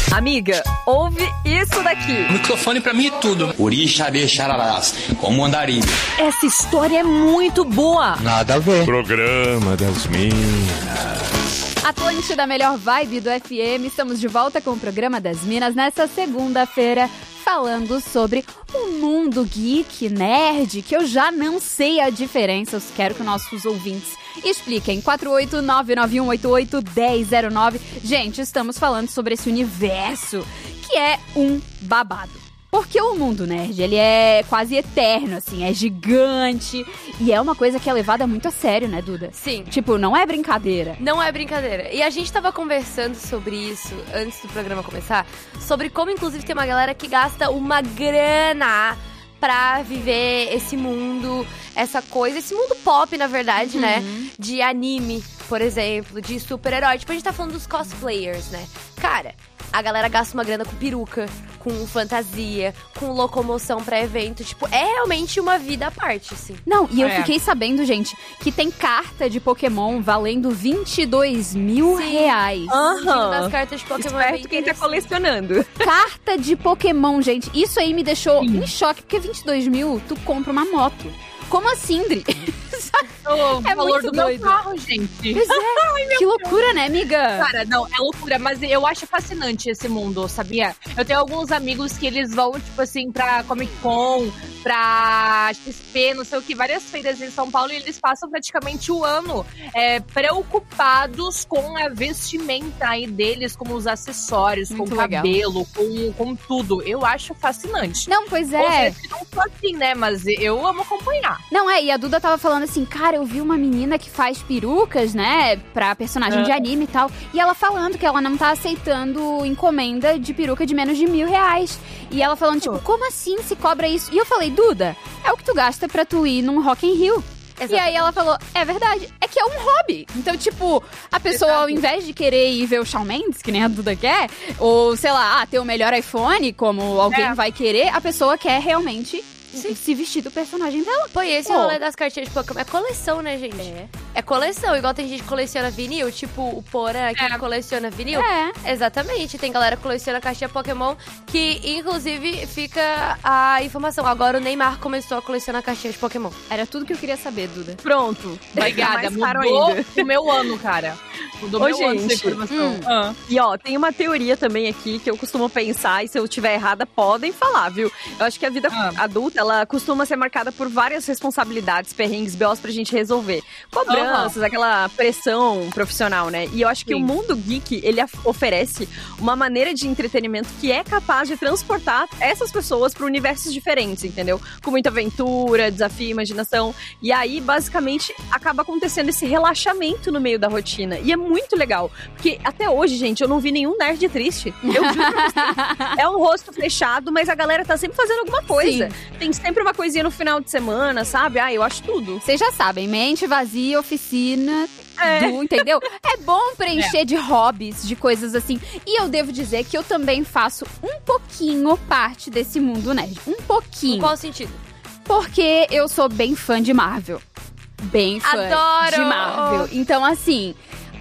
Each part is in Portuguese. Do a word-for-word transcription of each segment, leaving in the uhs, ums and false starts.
Amiga, ouve isso daqui. O microfone pra mim é tudo. Orixá de Xararás, como andarilho. Essa história é muito boa. Nada a ver. Programa das Minas. Atlântida, melhor vibe do F M. Estamos de volta com o Programa das Minas nessa segunda-feira, falando sobre o mundo geek, nerd, que eu já não sei a diferença. Eu quero que nossos ouvintes expliquem. quatro oito nove nove um oito oito um zero zero nove. Gente, estamos falando sobre esse universo que é um babado. Porque o mundo nerd, ele é quase eterno, assim, é gigante. E é uma coisa que é levada muito a sério, né, Duda? Sim. Tipo, não é brincadeira. Não é brincadeira. E a gente tava conversando sobre isso antes do programa começar, sobre como, inclusive, tem uma galera que gasta uma grana pra viver esse mundo, essa coisa, esse mundo pop, na verdade, uhum. né? De anime, por exemplo, de super-herói. Tipo, a gente tá falando dos cosplayers, né? Cara, a galera gasta uma grana com peruca, com fantasia, com locomoção pra evento. Tipo, é realmente uma vida à parte, assim. Não, e eu é. fiquei sabendo, gente, que tem carta de Pokémon valendo vinte e dois mil reais. Aham. Uhum. Das cartas de Pokémon. Esperto quem tá colecionando. Carta de Pokémon, gente. Isso aí me deixou Sim. em choque, porque vinte e dois mil, tu compra uma moto. Como assim, Dri? O é valor muito do doido. meu carro, gente. Pois é. Ai, que loucura, Deus. Né, amiga? Cara, não, é loucura, mas eu acho fascinante esse mundo, sabia? Eu tenho alguns amigos que eles vão, tipo assim, pra Comic Con, pra X P, não sei o que, várias feiras em São Paulo, e eles passam praticamente o ano é, preocupados com a vestimenta aí deles, com os acessórios, muito com o cabelo, com, com tudo. Eu acho fascinante. Não, pois é. Ou seja, não sou assim, né, mas eu amo acompanhar. Não, é, e a Duda tava falando assim, cara, eu vi uma menina que faz perucas, né, pra personagem é. de anime e tal, e ela falando que ela não tá aceitando encomenda de peruca de menos de mil reais. E ela falando, tipo, como assim se cobra isso? E eu falei, Duda, é o que tu gasta pra tu ir num Rock in Rio. Exatamente. E aí ela falou, é verdade, é que é um hobby. Então, tipo, a pessoa Exato. Ao invés de querer ir ver o Shawn Mendes, que nem a Duda quer, ou, sei lá, ah, ter o melhor iPhone, como alguém é. vai querer, a pessoa quer realmente... Sim. Se vestir do personagem dela. Pô, e esse rolê das cartinhas de Pokémon é coleção, né, gente? É. É coleção, igual tem gente que coleciona vinil, tipo o Porã que é. coleciona vinil. É. Exatamente, tem galera que coleciona cartinha Pokémon, que inclusive fica a informação. Agora o Neymar começou a colecionar cartinha de Pokémon. Era tudo que eu queria saber, Duda. Pronto. Obrigada, mudou ainda. o meu ano, cara. Mudou Ô, meu gente, ano de informação. Hum. Ah. E ó, tem uma teoria também aqui que eu costumo pensar, e se eu estiver errada, podem falar, viu? Eu acho que a vida ah. adulta, ela costuma ser marcada por várias responsabilidades, perrengues, B Os pra gente resolver. Cobranças, uhum. aquela pressão profissional, né? E eu acho que Sim. o mundo geek, ele oferece uma maneira de entretenimento que é capaz de transportar essas pessoas para universos diferentes, entendeu? Com muita aventura, desafio, imaginação. E aí, basicamente, acaba acontecendo esse relaxamento no meio da rotina. E é muito legal. Porque até hoje, gente, eu não vi nenhum nerd triste. Eu juro pra vocês. É um rosto fechado, mas a galera tá sempre fazendo alguma coisa. Sim. Tem sempre uma coisinha no final de semana, sabe? Ah, eu acho tudo. Vocês já sabem, mente vazia, oficina... É. Do, entendeu? É bom preencher é. de hobbies, de coisas assim. E eu devo dizer que eu também faço um pouquinho parte desse mundo nerd. Um pouquinho. Em qual sentido? Porque eu sou bem fã de Marvel. Bem fã Adoro! de Marvel. Então, assim...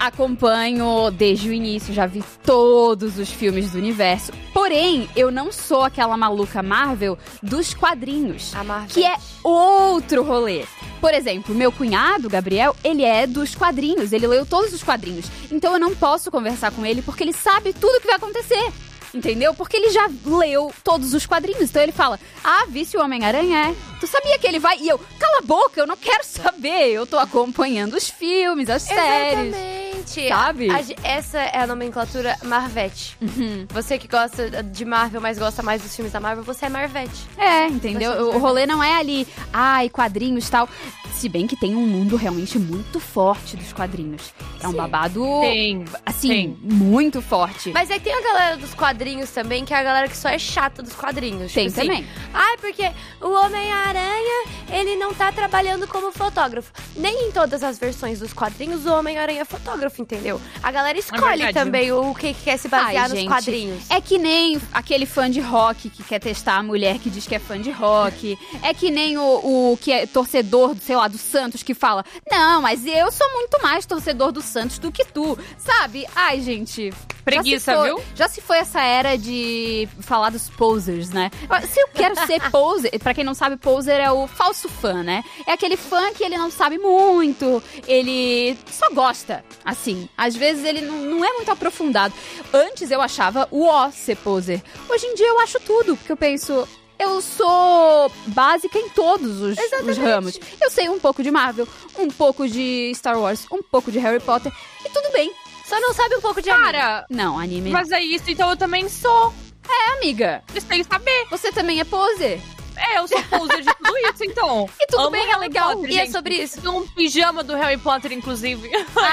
Acompanho desde o início, já vi todos os filmes do universo. Porém, eu não sou aquela maluca Marvel dos quadrinhos, a Marvel. Que é outro rolê. Por exemplo, meu cunhado, Gabriel, ele é dos quadrinhos, ele leu todos os quadrinhos. Então eu não posso conversar com ele porque ele sabe tudo o que vai acontecer. Entendeu? Porque ele já leu todos os quadrinhos. Então ele fala, ah, visse o Homem-Aranha, é. Tu sabia que ele vai? E eu, cala a boca, eu não quero saber. Eu tô acompanhando os filmes, as séries. Exatamente. Sabe? A, essa é a nomenclatura Marvete. Uhum. Você que gosta de Marvel, mas gosta mais dos filmes da Marvel, você é Marvete. É, entendeu? O, o rolê não é ali, ai, quadrinhos e tal. Se bem que tem um mundo realmente muito forte dos quadrinhos. É Sim. um babado, tem, assim, tem. muito forte. Mas aí tem a galera dos quadrinhos também, que é a galera que só é chata dos quadrinhos. Tem tipo também. Assim, ai, porque o Homem-Aranha, ele não tá trabalhando como fotógrafo. Nem em todas as versões dos quadrinhos o Homem-Aranha é fotógrafo, entendeu? A galera escolhe é também o que, que quer se basear ai, nos gente, quadrinhos. É que nem aquele fã de rock que quer testar a mulher que diz que é fã de rock. É que nem o, o que é torcedor, sei lá, do Santos que fala, não, mas eu sou muito mais torcedor do Santos do que tu, sabe? ai, gente... Preguiça, já foi, viu? Já se foi essa era de falar dos posers, né? Se eu quero ser poser, pra quem não sabe, poser é o falso fã, né? É aquele fã que ele não sabe muito, ele só gosta, assim. Às vezes ele não, não é muito aprofundado. Antes eu achava o ó ser poser. Hoje em dia eu acho tudo, porque eu penso... Eu sou básica em todos os, os ramos. Eu sei um pouco de Marvel, um pouco de Star Wars, um pouco de Harry Potter, e tudo bem. Só não sabe um pouco de anime. Cara, não, anime mas é isso, então eu também sou. É, amiga. Vocês têm que saber. Você também é poser? É, eu sou poser de tudo isso, então. E tudo Amo bem, é Harry legal. Potter, E gente. é sobre isso. Tem um pijama do Harry Potter, inclusive.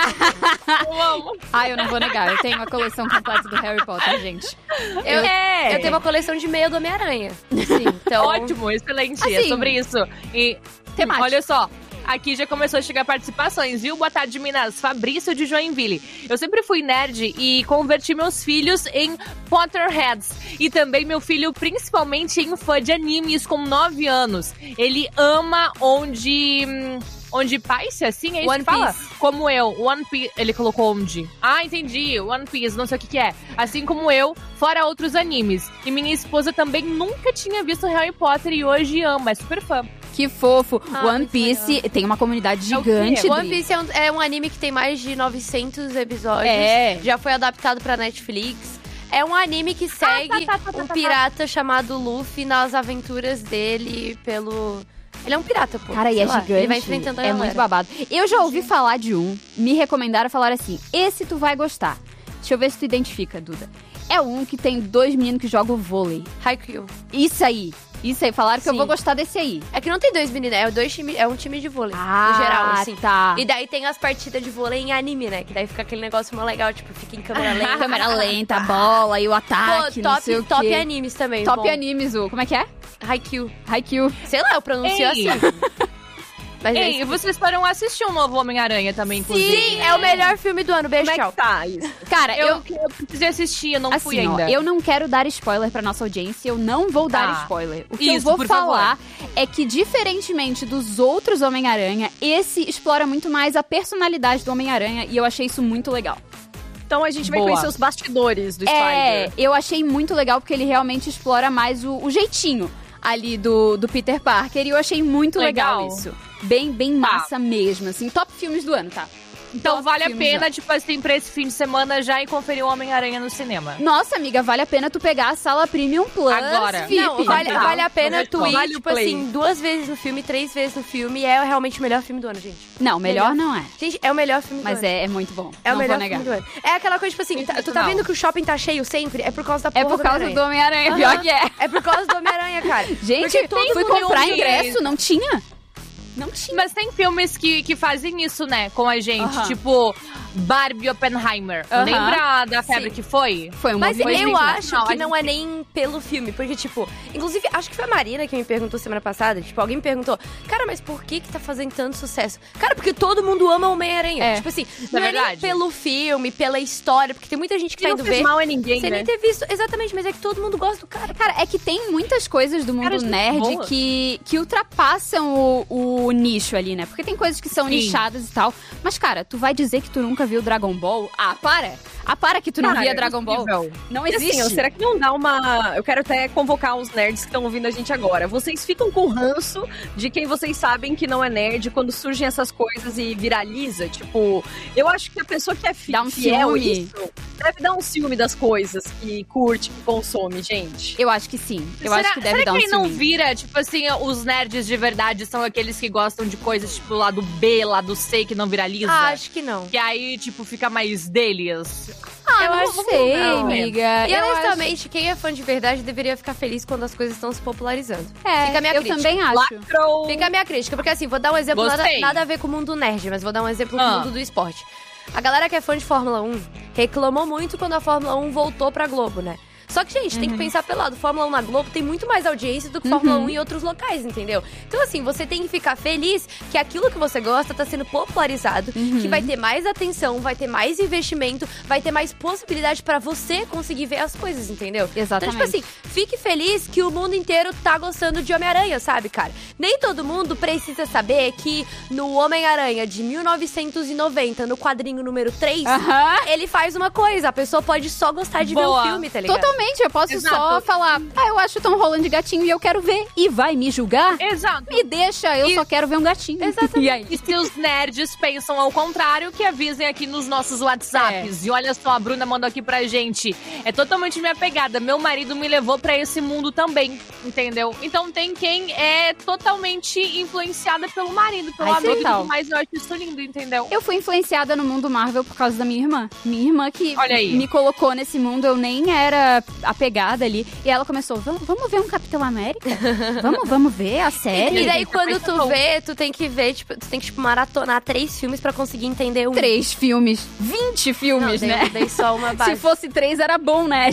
Eu amo. Ah, eu não vou negar. Eu tenho a coleção completa do Harry Potter, gente. Eu, É. eu tenho uma coleção de meia do Homem-Aranha. Sim, então... Ótimo, excelente. É Assim, sobre isso. E, temática. olha só. Aqui já começou a chegar participações, viu? Boa tarde, Minas. Fabrício de Joinville. Eu sempre fui nerd e converti meus filhos em Potterheads. E também meu filho, principalmente em fã de animes, com nove anos. Ele ama onde... Onde Pice, assim, é isso One que fala? Piece. Como eu, One Piece. Ele colocou onde? Ah, entendi. One Piece, não sei o que que é. Assim como eu, fora outros animes. E minha esposa também nunca tinha visto Harry Potter e hoje ama, é super fã. Que fofo. Ah, One muito Piece legal. tem uma comunidade É o quê? gigante. One Dri. Piece é um, é um anime que tem mais de novecentos episódios. É. Já foi adaptado pra Netflix. É um anime que segue tá, tá, tá, um tá, pirata chamado Luffy nas aventuras dele pelo... Ele é um pirata, pô. Cara, e sei é lá, gigante. Ele vai enfrentando a É galera. muito babado. Eu já ouvi falar de um, me recomendaram falar assim, esse tu vai gostar. Deixa eu ver se tu identifica, Duda. É um que tem dois meninos que jogam vôlei. Haikyuu. Isso aí. Isso aí, falaram que eu Sim. vou gostar desse aí. É que não tem dois meninos, é, dois time, é um time de vôlei. Ah, no geral, assim. tá. E daí tem as partidas de vôlei em anime, né? Que daí fica aquele negócio mó legal, tipo, fica em câmera lenta. Câmera lenta, a bola e o ataque, Pô, não sei o top, top quê. animes também. Top bom. animes, o... Como é que é? Haikyuu. Haikyuu. Sei lá, eu pronuncio Ei. assim. Mas é Ei, isso. e vocês foram assistir um novo Homem-Aranha também, inclusive. Sim, é o melhor filme do ano. Beijo, Como é tchau. que tá isso? Cara, Eu, eu... eu precisei assistir, eu não fui Assim, ó, ainda. eu não quero dar spoiler pra nossa audiência, eu não vou dar Tá. spoiler. O que eu Isso, vou por falar é que, diferentemente dos outros Homem-Aranha, esse explora muito mais a personalidade do Homem-Aranha e eu achei isso muito legal. Então a gente vai Boa. conhecer os bastidores do É, Spider. eu achei muito legal porque ele realmente explora mais o, o jeitinho ali do, do Peter Parker e eu achei muito legal, Legal. isso. Bem, bem massa mesmo, assim. Top filmes do ano, tá? Então Top vale a filmes do pena, ano. tipo assim, pra esse fim de semana já ir conferir o Homem-Aranha no cinema. Nossa, amiga, vale a pena tu pegar a sala Premium Plus Agora. V I P. Não, vale, Não, vale a pena não tu ir, vale o tipo play. assim, duas vezes no filme, três vezes no filme. E é realmente o melhor filme do ano, gente. Não, melhor não é. Gente, é o melhor filme do Mas ano. é, é muito bom. É o não melhor vou negar. filme do ano. É aquela coisa, tipo assim, tá- tu tá Sensacional. vendo que o shopping tá cheio sempre? É por causa da É porra por causa do Homem-Aranha, Aham. pior que é. É por causa do Homem-Aranha, cara. Gente, Porque todo fui mundo comprar viu ingresso, isso. não tinha. Não tinha. Mas tem filmes que, que fazem isso, né, com a gente. Aham. Tipo, Barbie Oppenheimer. Aham. Lembra da febre Sim. que foi? Foi um Mas movimento. eu acho Não, que a não é nem pelo filme, porque, tipo, inclusive, acho que foi a Marina que me perguntou semana passada, tipo, alguém me perguntou, cara, mas por que que tá fazendo tanto sucesso? Cara, porque todo mundo ama o Homem-Aranha. É. Tipo assim, é não é nem verdade. pelo filme, pela história, porque tem muita gente que Que tá não indo fez ver mal a ninguém, sem né? nem ter visto. Exatamente, mas é que todo mundo gosta do cara. Cara, é que tem muitas coisas do mundo Cara, gente nerd boa. que, que ultrapassam o, o nicho ali, né? Porque tem coisas que são Sim. nichadas e tal. Mas, cara, tu vai dizer que tu nunca viu Dragon Ball? Ah, para! Ah, para que tu não Cara, via é Dragon Ball. Incrível. Não E existe. assim, ó, será que não dá uma... Eu quero até convocar os nerds que estão ouvindo a gente agora. Vocês ficam com ranço de quem vocês sabem que não é nerd quando surgem essas coisas e viraliza? Tipo, eu acho que a pessoa que é fi Dá um fiel a ciúme. isso deve dar um ciúme das coisas que curte, que consome, gente. Eu acho que sim. Eu será, acho que deve será dar um que não ciúme. vira, tipo assim, os nerds de verdade são aqueles que gostam de coisas tipo lado B, lado C, que não viraliza? Ah, acho que não. Que aí, tipo, fica mais deles. Ah, Eu não acho sei, não, amiga. E Eu honestamente, quem é fã de verdade deveria ficar feliz quando as coisas estão se popularizando. acho... É, fica a minha eu crítica. também acho. Lacrou. Fica a minha crítica, porque assim, vou dar um exemplo nada, Gostei. nada a ver com o mundo nerd, mas vou dar um exemplo Ah. do mundo do esporte. A galera que é fã de Fórmula um reclamou muito quando a Fórmula um voltou pra Globo, né? Só que, gente, Uhum. tem que pensar pelo lado. Fórmula um na Globo tem muito mais audiência do que Fórmula um em outros locais, entendeu? Então, assim, você tem que ficar feliz que aquilo que você gosta tá sendo popularizado, Uhum. que vai ter mais atenção, vai ter mais investimento, vai ter mais possibilidade pra você conseguir ver as coisas, entendeu? Exatamente. Então, tipo assim, fique feliz que o mundo inteiro tá gostando de Homem-Aranha, sabe, cara? Nem todo mundo precisa saber que no Homem-Aranha de mil novecentos e noventa, no quadrinho número três, Aham. ele faz uma coisa. A pessoa pode só gostar de Boa. ver o filme, tá ligado? Totalmente, eu posso Exato. só falar, ah, eu acho o Tom Holland gatinho e eu quero ver. E vai me julgar? Exato. Me deixa, eu E- só quero ver um gatinho. Exatamente. E aí? E se os nerds pensam ao contrário, que avisem aqui nos nossos WhatsApps. E olha só, a Bruna mandou aqui pra gente. É totalmente minha pegada. Meu marido me levou pra esse mundo também, entendeu? Então tem quem é totalmente influenciada pelo marido, pelo Ai, amigo e total. tudo mais. Eu acho isso lindo, entendeu? Eu fui influenciada no mundo Marvel por causa da minha irmã. Minha irmã que Olha aí. me colocou nesse mundo, eu nem era apegada ali. E ela começou, vamos, vamos ver um Capitão América? vamos, vamos ver a série? E daí, Gente, quando foi tu bom. vê, tu tem que ver, tipo, tu tem que, tipo, maratonar três filmes pra conseguir entender um. Três filmes, vinte filmes, Não, né? dei, dei só uma base. Se fosse três, era bom, né?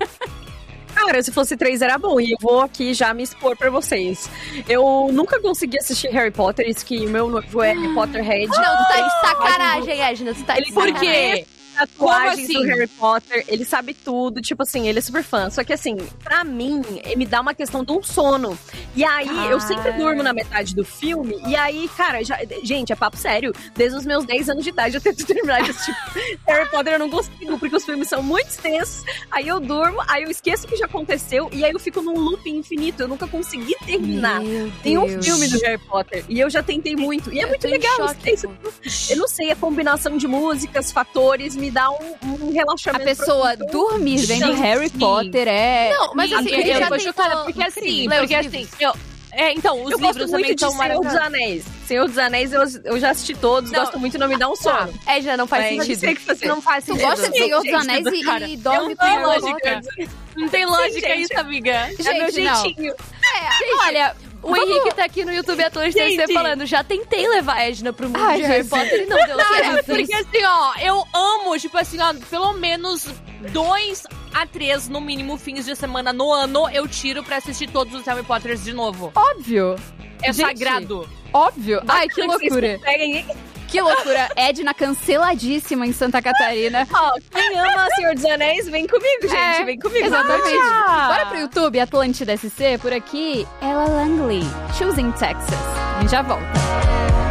Cara, se fosse três era bom. E eu vou aqui já me expor pra vocês. Eu nunca consegui assistir Harry Potter, isso que o meu noivo é Harry Potterhead. Não, tu tá de sacanagem, Edna. Tu tá de Ele- Por sacanagem. quê? Tatuagens Como assim? do Harry Potter, ele sabe tudo, tipo assim, ele é super fã. Só que assim, pra mim, eh, me dá uma questão de um sono. E aí, Ah. eu sempre durmo na metade do filme, e aí, cara, já, gente, é papo sério, desde os meus dez anos de idade eu tento terminar de assistir Harry Potter, eu não consigo, porque os filmes são muito extensos, aí eu durmo, aí eu esqueço o que já aconteceu, e aí eu fico num loop infinito, eu nunca consegui terminar. Meu Tem um Deus. filme do Harry Potter, e eu já tentei muito, e é Eu muito tô em legal, choque, isso- pô. eu não sei, a combinação de músicas, fatores, me dá um, um A relaxamento. pessoa profundo. dormir vendo Gente, Harry sim. Potter é... Não, mas assim, Amiga, ele eu já tô tentou... chocada, porque assim, Lê os porque assim, livros. eu, é, então, os Eu gosto livros muito também de são Senhor dos maravilhosos. Anéis. Senhor dos Anéis eu, eu já assisti todos, Não. gosto muito, não me dá um Tá. sono. Edna, não faz Mas não sentido. sei o que fazer. Não faz Tu sentido. gosta de Senhor dos Gente, Anéis e, cara, e dorme eu com amo Harry lógica. Potter? Não tem Sim, lógica gente. isso, amiga. É meu Gente, não. jeitinho. É, olha, o Henrique tá aqui no YouTube Atlas T C Gente. falando, já tentei levar a Edna pro mundo Ai, de Harry Jesus. Potter e não deu Cara, certo. porque assim, ó, eu amo, tipo assim, ó, pelo menos dois a três, no mínimo, fins de semana no ano, eu tiro pra assistir todos os Harry Potters de novo. Óbvio. É Gente, sagrado. Óbvio. Ai, que Vocês loucura. conseguem, hein? Que loucura. Edna canceladíssima em Santa Catarina. Ó, quem ama Senhor dos Anéis, vem comigo, gente. É, vem comigo. Exatamente. Ah! Bora pro YouTube, Atlântida S C, por aqui, Ella Langley, Choosing Texas. A gente já volta.